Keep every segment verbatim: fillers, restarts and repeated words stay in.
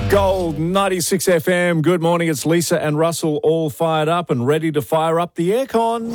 Gold ninety-six F M. Good morning. It's Lisa and Russell all fired up and ready to fire up the aircon.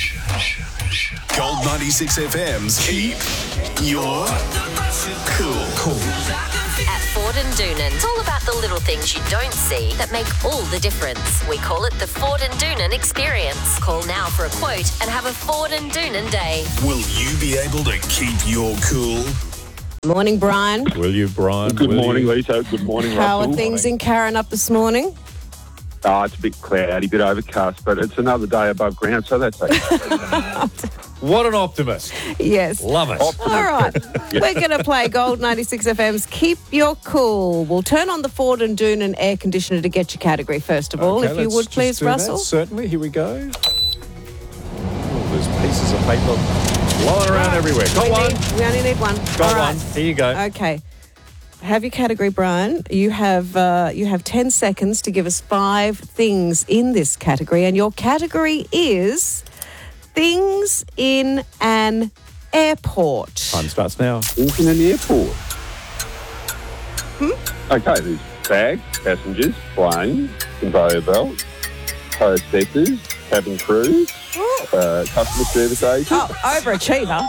Gold ninety-six F M's Keep Your Cool. Cool. At Ford and Doonan, it's all about the little things you don't see that make all the difference. We call it the Ford and Doonan experience. Call now for a quote and have a Ford and Doonan day. Will you be able to keep your cool? Morning, Brian. Will you, Brian? Good Will morning, you? Lisa. Good morning, How Russell. are things in Karen up this morning? Ah, it's a bit cloudy, a bit overcast, but it's another day above ground, so that's okay. What an optimist. Yes. Love it. All right. We're going to play Gold ninety-six F M's Keep Your Cool. We'll turn on the Ford and Doonan air conditioner to get your category, first of all, Okay, if you let's would, just please, do that. Russell. Certainly. Here we go. Oh, there's pieces of paper blowing around everywhere. Got we, one. need, we only need one. Got All right. one. Here you go. Okay. Have your category, Brian. You have uh, you have ten seconds to give us five things in this category, and your category is things in an airport. Time starts now. Things in an airport. Hmm? Okay, there's bags, passengers, planes, conveyor belts, hostesses, cabin crews, uh, customer service agents. Oh, overachiever.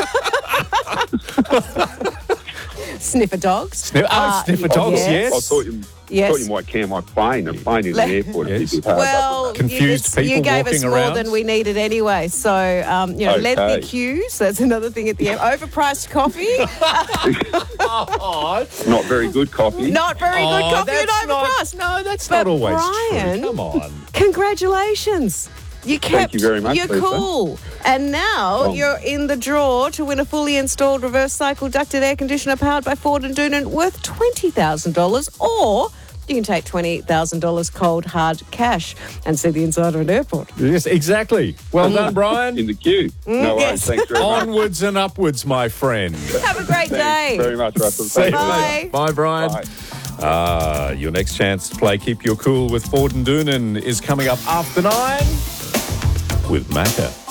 Sniffer dogs. Sniff- oh, Uh, sniffer dogs, yes. I thought you, Yes. thought you might can my plane. A plane in Let- an airport. Yes. It's a bit hard. Well, Confused you, it's- people you gave us walking more around. than we needed anyway. So, um, you know, Okay. lengthy queues. That's another thing at the end. Overpriced coffee. Oh, Not very good coffee. Not very good oh, coffee and that's not- overpriced. No, that's But not always Brian- true. Come on. Congratulations. You kept you very much, You're Lisa. cool. And now Oh. you're in the draw to win a fully installed reverse cycle ducted air conditioner powered by Ford and Doonan worth twenty thousand dollars, or you can take twenty thousand dollars cold hard cash and see the inside of an airport. Yes, exactly. Well done, In Brian. the queue. No worries. yes. Thanks very much. Onwards and upwards, my friend. Have a great day. Thanks very much, Russell. See you Thank you. later. Bye. Bye, Brian. Bye. Uh, your next chance to play Keep Your Cool with Ford and Doonan is coming up after nine with Macca.